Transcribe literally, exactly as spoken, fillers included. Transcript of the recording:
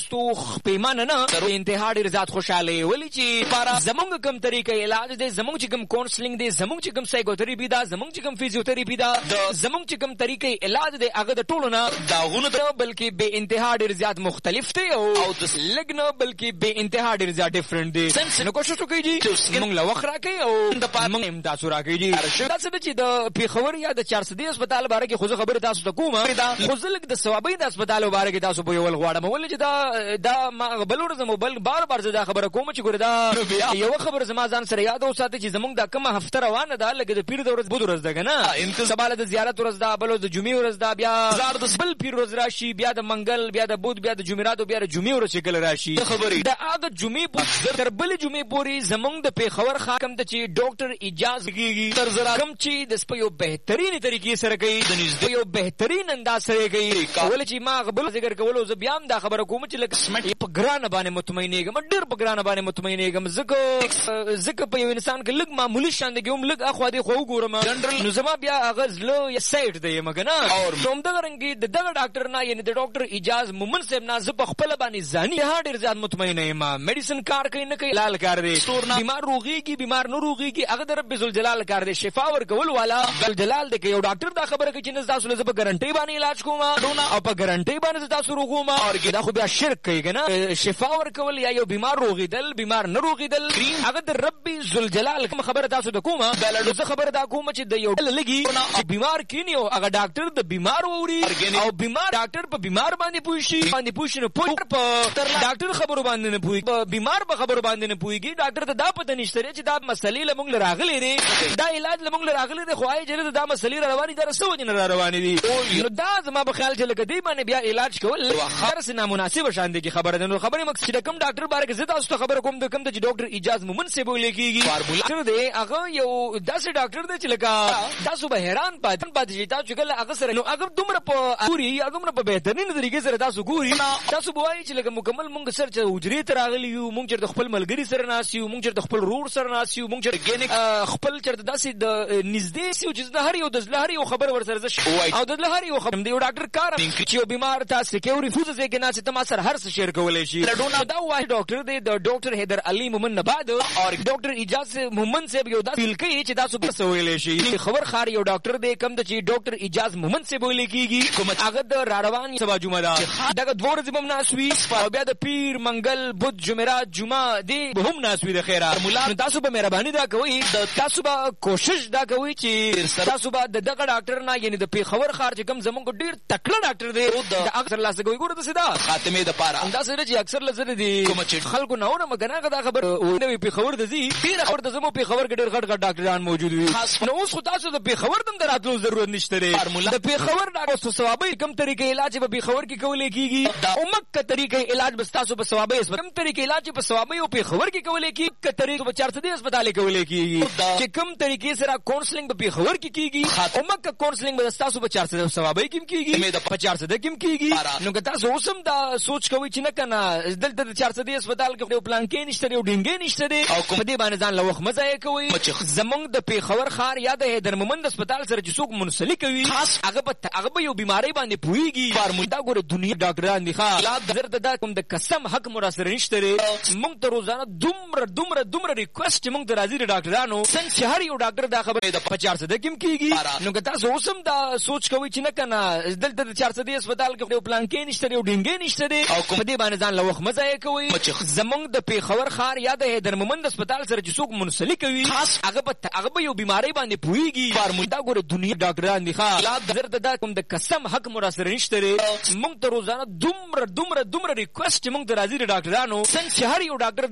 تو پیمانه نه تر انتها ډیر زیات خوشاله ولی چې لپاره زمونږ کوم طریقې علاج دی، زمونږ چې کوم کونسلینګ دی، زمونږ چې کوم سایکوتراپي دا، زمونږ چې کوم فزیوتراپي دا، زمونږ چې کوم طریقې علاج دی هغه د ټولو نه داغونه ده بلکې به انتها ډیر زیات مختلف دی او لږ نه بلکې به انتها ډیر زیات ډیفرنٹ دی. نو کوشش وکړئ جی موږ له وخت راکړئ او د موږ هم تاسو راکړئ جی. دا څه چې د پیښور یا د چار سدې هسپتال باره کې خو زه خبره تاسو ته کوم خو زه لږ د ثوابۍ د هسپتال باره کې تاسو په یول غواړم ولې چې دا دا ما بل ورځ مو بل بار بار زه دا خبره کوم چې ګوره دا یو خبره زما ځان سره یاد اوساته چې زمونږ دا کومه هفته روانه ده لکه د پیر د ورځ بود ورځ ده که نه سبا د زیارت ورځ ده بل د جمعې ورځ ده بیا بل پیر ورځ راشي بیا د منګل بیا د بود بیا د جمعرات بیا د جمعې ورځ چې کله راشي د هغه جمعې تر بلې جمعې پورې زمونږ د پیښور حاکم ته چې ډاکټر اجاز کېږي تر زرا کم چې د سپیو بهترین طریقې سره کوي د نږدې یو بهترین انداز سره کوي ولې چې ما غبل ذکر کولو زه بیا هم دا خبره کوم چې لکه په ګرانه باندې مطمئنېږم ډېر په ګرانه باندې مطمئنېږم ځکه ځکه په یو انسان کې لږ معمولي شاندګي هم لږ اخوا دې خو وګورم نو زما بیا هغه زړه یا سایډ دی یم که نه نو همدغه رنګې د دغه ډاکټر نه یعنې د ډاکټر اجاز مومن صاحب نه زه په خپله باندې ځاني ها ډېر زیات مطمئنه یم میډیسن کار کوي نه کوي لال کار دی بیمار روغېږي بیمار نه روغېږي هغه د رب ذوالجلال کار دی شفا ورکول والا ذوالجلال دی که یو ډاکټر دا خبره کوي چې نه تاسو له زه په ګرنټۍ باندې علاج کوم او په ګرنټۍ باندې زه تاسو روغوم دا خو بیا شرک کوي که نه شفا ورکول یا یو بیمار روغېدل بیمار نه روغېدل هغه د رب ذوالجلال کوم خبره تاسو ته کوم نو زه خبره دا کوم چې د یو ډله لګي چې بیمار کینی او هغه ډاکټر د بیمار واوري او بیمار ډاکټر په بیمار باندې پوه شي باندې پوه شي نو پوه په ډاکټر خبرو باندې نه پوهېږي بیمار په خبرو باندې نه پوهېږي ډاکټر ته دا پته نشته دی چې دا مسلې له موږ له راغلې دی دا علاج له موږ له راغلی دی خو آی چې دا مسلې را روانې دا څه وجې نه را روانې دي نو دا زما په خیال چې لکه دې باندې بیا علاج کول هرڅه نامناسبه شان دی خبره ده نو خبرې مقصد چې د کوم ډاکټر باره کې زه تاسو ته خبره کوم د کوم د چې ډاکټر اجاز مومن صاحب ویل کېږي فارمولا دی هغه یو داسې ډاکټر دی چې لکه تاسو به حیران پاتې پاتې شئ تاسو چې کله هغه سره نو هغه دومره په ګوري یا دومره په بهترینه طریقې سره تاسو ګوري تاسو به وایئ چې لکه مکمل مونږ سر چې حجرې ته راغلي یو مونږ چېرته خپل ملګري سره ناست یو مونږ چېرته خپل رور سره ناست یو مونږ چېرته خپل چېرته داسې د نږدې یو چې د هر یو د زړه هر یو خبره ورسره زه او د زړه هر یو خبره د یو ډاکټر کار چې یو بیمار تاسو کې او ریفوز ځای کې ناست ته ما سره هر څه شیر کولی شي دا وایي ډاکټر دی د ډاکټر حیدر علي مومن نه بعد او ډاکټر اجاز مومن صاحب یو داسې فیل کوي چې تاسو به څه ویلی شي خبر خار یو ډاکټر دی کوم د چې ډاکټر اجاز مومن صاحب ویل کېږي هغه د را روان سبا جمعه ده دغه دوه ورځې به هم ناست وي او بیا د پیر منګل بد جمعرات جمعه دې به هم ناست وي د خیره نو تاسو به مهرباني دا کوئ تاسو به کوشش دا کوئ چې تاسو به د دغه ډاکټر نه یعنې د پېښور ښار چې کوم زمونږ ډېر تکړه ډاکټر دی د هغه سره لاسه کوئ ګوره داسې ده خاتمې دپاره همداسې ده چې اکثر له زه د خلکو نه اورم که نه هغه دا خبر نه وي پېښور ته ځي ډېره خبر ته زموږ پېښور کې ډېر غټ غټ ډاکټران موجود وي نو اوس خو تاسو د پېښور ته هم د راتلو ضرورت نشته دی د پېښور ډاکټر ثوابۍ کوم طریقې علاج په پېښور کې کولی کېږي او مکه طریقې علاج به ستاسو په ثوابۍ کوم طریقې علاج په ثوابۍ او پېښور کې کولی کېږي که طریقې په چارسدې هسپتال کې کولی کېږي چې کوم طریقې سره کونسلینګ په پېښور کې کېږي او مکه کونسلینګ به ستاسو په چارسدې ثوابۍ کې هم کېږي په چارسدې کې هم کېږي نو که تاسو اوس هم دا سوچ کوئ چې نه که نه دلته د چارسدې هسپتال کې یو پلانکې نشته دی یو ډینګې نشته دی او په دې باندې ځان له وخت مه ضایع کوئ زمونږ د پېښور ښار یا د حیدر مومند هسپتال سره چې څوک منسلک وي هغه به هغه به یو بیمارۍ باندې پوهېږي دا ګوره دنیا ډاکټران دي ښه زر ته دا کوم د قسم حق مو راسره نشته دی مونږ ته روزانه دومره دومره دومره ریکویسټ چې مونږ ته راځي د ډاکټرانو څنګه چې هر یو ډاکټر دا خبره په چارسده کې هم کېږي نو که تاسو اوس هم دا سوچ کوئ چې نه که نه دلته د چارسدې هسپتال کې یو پلانکې نشته دی یو ډینګې نشته دی او په دې باندې ځان له وخت مه ضایع کوئ زمونږ د پېښور ښار یا د حیدر مومند هسپتال سره چې څوک منسلک وي هغه به هغه به یو بیمارۍ باندې پوهېږي دا ګوره دنیا ډاکټران دي ښه زر ته دا کوم د قسم حق مو راسره نشته دی مونږ ته روزانه دومره دومره دومره ریکویسټ چې مونږ ته راځي د ډاکټرانو څنګه چې هر یو ډاکټر